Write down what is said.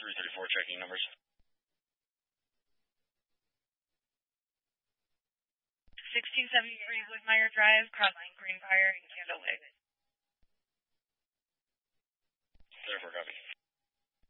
334 checking numbers. 1673 Woodmeyer Drive, Crosline Greenbrier, and Candle Lake.